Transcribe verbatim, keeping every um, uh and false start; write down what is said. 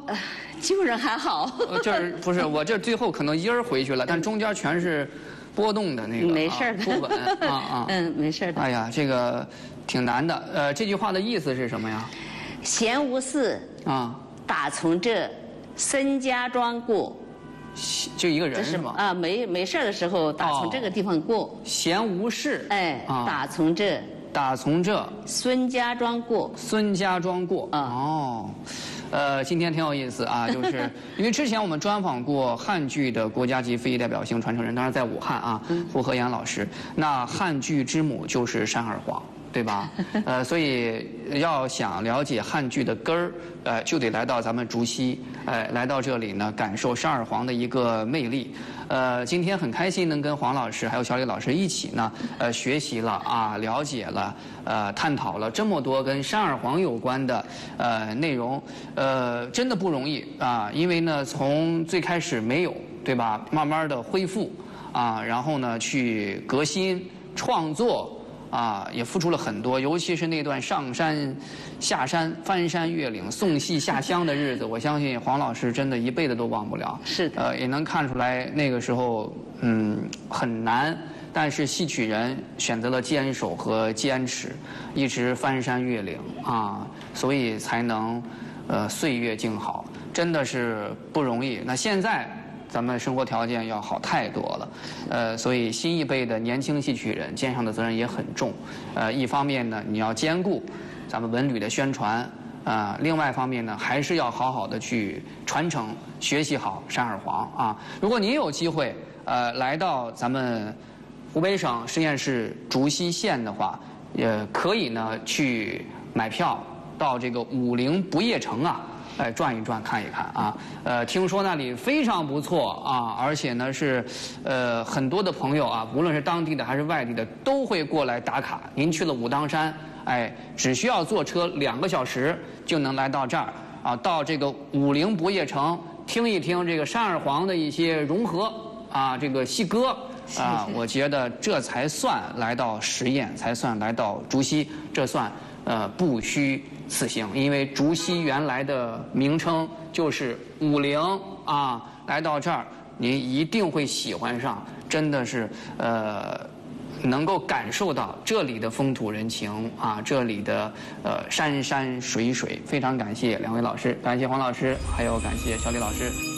呃基本上还好。 就是不是我这最后可能音儿回去了，但中间全是波动的那个， 没事的， 不稳啊啊。 嗯，没事的。 哎呀，这个挺难的。呃，这句话的意思是什么呀？ 闲无事啊， 打从这孙家庄过。 就一个人是吗？ 啊，没没事的时候打从这个地方过。 闲无事。 哎，打从这。 打从这孙家庄过。 孙家庄过。哦。呃，今天挺有意思啊，就是因为之前我们专访过汉剧的国家级非遗代表性传承人，当然在武汉啊，胡和岩老师。那汉剧之母就是单二黄，对吧？呃，所以要想了解汉剧的根儿，呃，就得来到咱们竹溪，呃，来到这里呢，感受单二黄的一个魅力。呃，今天很开心能跟黄老师还有小李老师一起呢，呃，学习了啊，了解了，呃，探讨了这么多跟单二黄有关的呃内容，呃，真的不容易啊，因为呢，从最开始没有，对吧？慢慢的恢复啊，然后呢，去革新创作。啊，也付出了很多，尤其是那段上山、下山、翻山越岭、送戏下乡的日子，我相信黄老师真的一辈子都忘不了。 是的， 呃，也能看出来那个时候，嗯，很难，但是戏曲人选择了坚守和坚持，一直翻山越岭啊，所以才能，呃，岁月静好，真的是不容易。那现在。咱们生活条件要好太多了，呃，所以新一辈的年轻戏曲人肩上的责任也很重，呃，一方面呢，你要兼顾咱们文旅的宣传，啊、呃，另外一方面呢，还是要好好的去传承、学习好单二黄啊。如果您有机会，呃，来到咱们湖北省十堰市竹溪县的话，也可以呢去买票到这个武陵不夜城啊。哎，转一转，看一看啊！呃，听说那里非常不错啊，而且呢是，呃，很多的朋友啊，无论是当地的还是外地的，都会过来打卡。您去了武当山，哎，只需要坐车两个小时就能来到这儿啊，到这个武陵不夜城听一听这个单二黄的一些融合啊，这个戏歌啊，我觉得这才算来到十堰，才算来到竹溪，这算呃不虚此行，因为竹溪原来的名称就是武陵啊，来到这儿您一定会喜欢上，真的是呃能够感受到这里的风土人情啊，这里的呃山山水水。非常感谢两位老师，感谢黄老师，还有感谢小李老师。